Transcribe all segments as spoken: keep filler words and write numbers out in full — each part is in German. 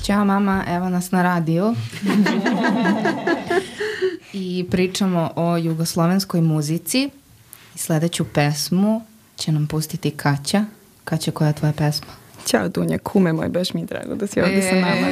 Ćao mama, evo nas na radiju. I pričamo o jugoslovenskoj muzici. I sledeću pesmu će nam pustiti Kaća. Kaća, koja je tvoja pesma? Ćao Dunja, kume moj, baš mi je drago da si ovdje sa nama.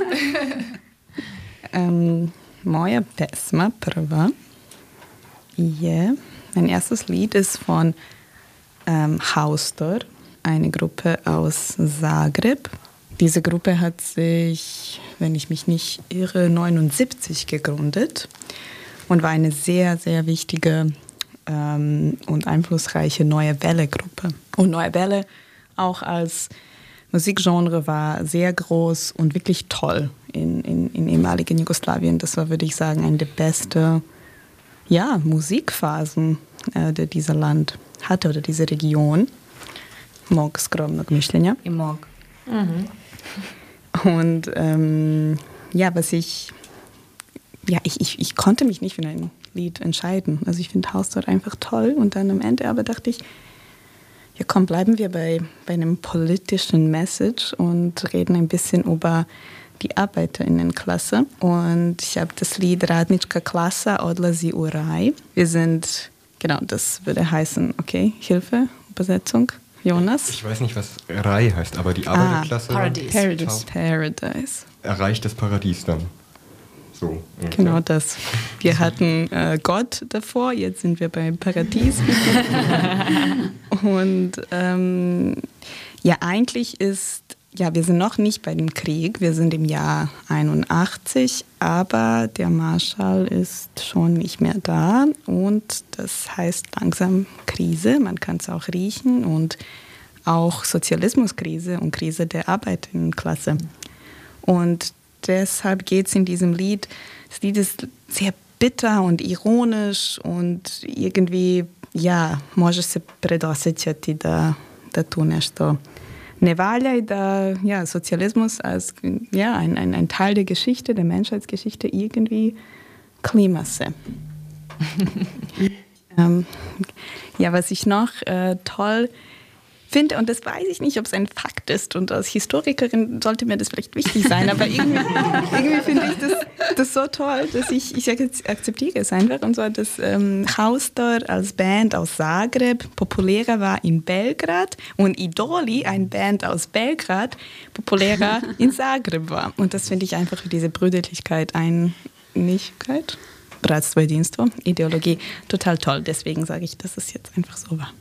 um, moja pesma prva je, mein erstes Lied ist von um, Haustor, eine Gruppe aus Zagreb. Diese Gruppe hat sich, wenn ich mich nicht irre, neunundsiebzig gegründet und war eine sehr, sehr wichtige ähm, und einflussreiche Neue Welle-Gruppe. Und Neue Welle auch als Musikgenre war sehr groß und wirklich toll in, in, in ehemaligen Jugoslawien. Das war, würde ich sagen, eine der besten ja, Musikphasen, äh, die dieser Land hatte oder diese Region. Mog skromnog mišljenja. I mog. Mhm. Und ähm, ja, was ich, ja, ich, ich, ich konnte mich nicht für ein Lied entscheiden. Also ich finde Haustor einfach toll. Und dann am Ende aber dachte ich, ja komm, bleiben wir bei, bei einem politischen Message und reden ein bisschen über die ArbeiterInnenklasse. Und ich habe das Lied Radnička klasa odlazi u raj. Wir sind, genau, das würde heißen, okay, Hilfe, Übersetzung. Jonas? Ich weiß nicht, was Raj heißt, aber die Arbeiterklasse ah, Paradise. Paradise. Paradise. Erreicht das Paradies dann. So. Genau ja. Das. Wir hatten äh, Gott davor, jetzt sind wir beim Paradies. Und ähm, ja, eigentlich ist, ja, wir sind noch nicht bei dem Krieg, wir sind im Jahr einundachtzig, aber der Marschall ist schon nicht mehr da und das heißt langsam Krise, man kann es auch riechen und auch Sozialismuskrise und Krise der Arbeiterinnenklasse. Und deshalb geht es in diesem Lied, das Lied ist sehr bitter und ironisch und irgendwie, ja, može se predosjećati da, da tu nešto ne valja i da ja, Sozialismus als ja, ein, ein, ein Teil der Geschichte, der Menschheitsgeschichte irgendwie Klimasse. ähm, ja, was ich noch äh, toll finde, und das weiß ich nicht, ob es ein Fakt ist und als Historikerin sollte mir das vielleicht wichtig sein, aber irgendwie, irgendwie finde ich das, das so toll, dass ich, ich akzeptiere es einfach. Und zwar, dass ähm, Haustor als Band aus Zagreb populärer war in Belgrad und Idoli, eine Band aus Belgrad, populärer in Zagreb war. Und das finde ich einfach für diese Brüderlichkeit, Einigkeit, Bratstvo, Jedinstvo, Ideologie total toll. Deswegen sage ich, dass es jetzt einfach so war.